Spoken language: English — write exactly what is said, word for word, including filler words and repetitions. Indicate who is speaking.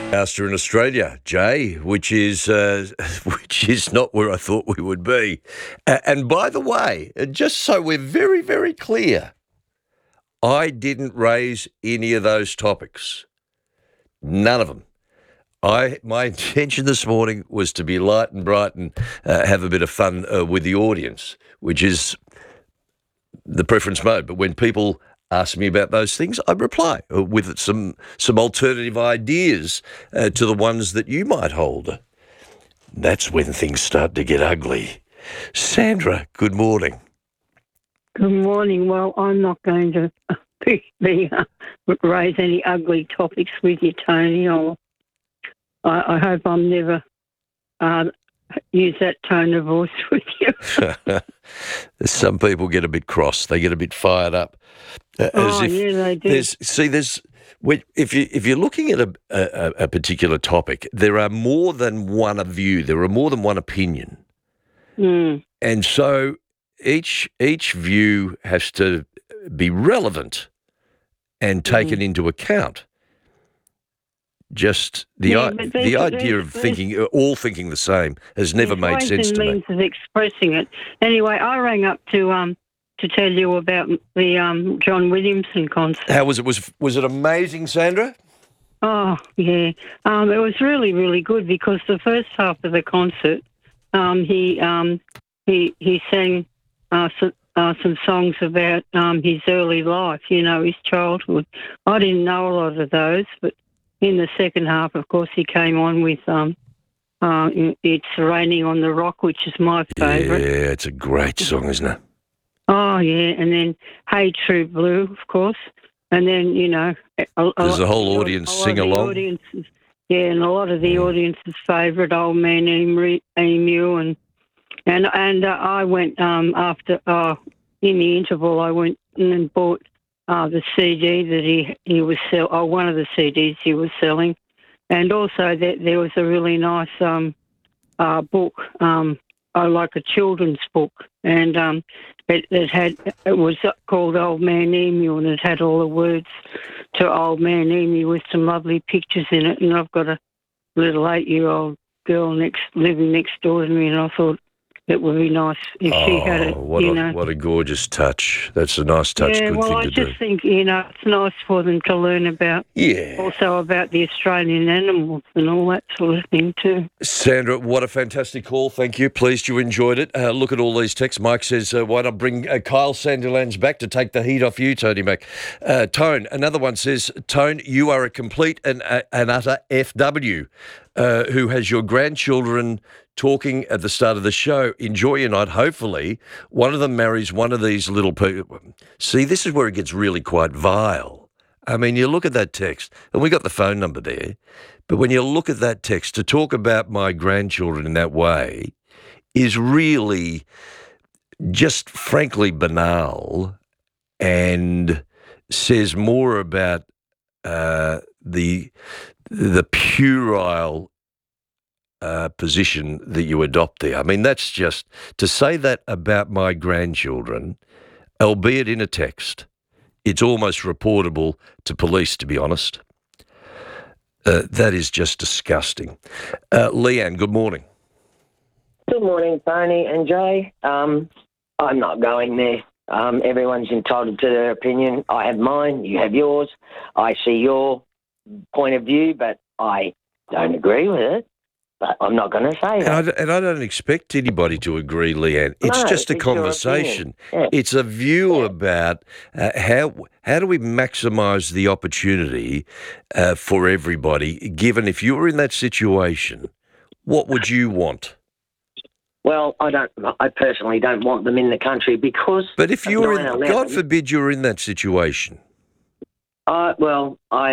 Speaker 1: Disaster in Australia, Jay, which is uh, which is not where I thought we would be. Uh, and by the way, uh, just so we're very, very clear, I didn't raise any of those topics. None of them. I my intention this morning was to be light and bright and uh, have a bit of fun uh, with the audience, which is the preference mode. But when people ask me about those things, I reply uh, with some some alternative ideas uh, to the ones that you might hold. That's when things start to get ugly. Sandra, good morning.
Speaker 2: Good morning. Well, I'm not going to be, be, uh, raise any ugly topics with you, Tony. Or I, I hope I'm never uh, use that tone of voice with you.
Speaker 1: Some people get a bit cross. They get a bit fired up. Uh, as
Speaker 2: oh,
Speaker 1: if
Speaker 2: yeah, they do.
Speaker 1: There's, see, there's if you if you're looking at a, a a particular topic, there are more than one view. There are more than one opinion,
Speaker 2: Mm.
Speaker 1: and so each each view has to be relevant and taken
Speaker 2: Mm.
Speaker 1: into account. Just the
Speaker 2: Yeah,
Speaker 1: i-
Speaker 2: but
Speaker 1: the
Speaker 2: there's-
Speaker 1: idea
Speaker 2: there's-
Speaker 1: of thinking all thinking the same has never
Speaker 2: There's
Speaker 1: made
Speaker 2: ways
Speaker 1: sense
Speaker 2: and
Speaker 1: to me.
Speaker 2: means of expressing it. Anyway, I rang up to um to tell you about the um John Williamson concert.
Speaker 1: How was it? Was was it amazing, Sandra?
Speaker 2: Oh, yeah. Um, it was really, really good because the first half of the concert, um, he um, he he sang uh, some, uh, some songs about um, his early life, you know, his childhood. I didn't know a lot of those, but in the second half, of course, he came on with um, uh, It's Raining on the Rock, which is my favourite.
Speaker 1: Yeah, it's a great song, isn't it?
Speaker 2: Oh, yeah, and then Hey True Blue, of course. And then, you know... A, a
Speaker 1: Does the
Speaker 2: lot-
Speaker 1: whole
Speaker 2: a lot-
Speaker 1: audience
Speaker 2: a lot
Speaker 1: sing
Speaker 2: of the
Speaker 1: along?
Speaker 2: audiences- yeah, and a lot of the
Speaker 1: Mm.
Speaker 2: audience's favourite, Old Man Emu, Emu and and and uh, I went, um, after, uh, in the interval, I went and bought uh, the C D that he, he was selling, oh, one of the C Ds he was selling. And also that there was a really nice um, uh, book, um, I like a children's book, and um, it, it had it was called Old Man Emu, and it had all the words to Old Man Emu with some lovely pictures in it. And I've got a little eight-year-old girl next living next door to me, and I thought it would be nice if she had it.
Speaker 1: Oh, what
Speaker 2: you
Speaker 1: a
Speaker 2: know.
Speaker 1: what a gorgeous touch! That's a nice touch.
Speaker 2: Yeah,
Speaker 1: Good
Speaker 2: well,
Speaker 1: thing
Speaker 2: I
Speaker 1: to
Speaker 2: just
Speaker 1: do.
Speaker 2: think you know it's nice for them to learn about.
Speaker 1: Yeah,
Speaker 2: Also about the Australian animals and all that sort of thing too.
Speaker 1: Sandra, what a fantastic call. Thank you. Pleased you enjoyed it. Uh, look at all these texts. Mike says, uh, why not bring uh, Kyle Sandilands back to take the heat off you, Tony Mac? Uh, Tone, another one says, Tone, you are a complete and uh, an utter F W uh, who has your grandchildren talking at the start of the show. Enjoy your night. Hopefully, one of them marries one of these little people. See, this is where it gets really quite vile. I mean, you look at that text, and we got the phone number there, but when you look at that text, to talk about my grandchildren in that way is really just frankly banal and says more about uh, the the puerile uh, position that you adopt there. I mean, that's just, to say that about my grandchildren, albeit in a text, it's almost reportable to police, to be honest. Uh, that is just disgusting. Uh, Leanne, good morning.
Speaker 3: Good morning, Tony and Jay. Um, I'm not going there. Um, everyone's entitled to their opinion. I have mine, you have yours. I see your point of view, but I don't agree with it. But I'm not going to say
Speaker 1: And I,
Speaker 3: that.
Speaker 1: d- and I don't expect anybody to agree, Leanne. It's
Speaker 3: No,
Speaker 1: just a
Speaker 3: it's your
Speaker 1: conversation.
Speaker 3: opinion. Yeah.
Speaker 1: It's a view
Speaker 3: Yeah.
Speaker 1: about uh, how how do we maximise the opportunity uh, for everybody, given if you were in that situation, what would you want?
Speaker 3: Well, I don't. I personally don't want them in the country because.
Speaker 1: But if
Speaker 3: of
Speaker 1: you were in,
Speaker 3: nine
Speaker 1: God
Speaker 3: eleven,
Speaker 1: forbid you were in that situation.
Speaker 3: I well, I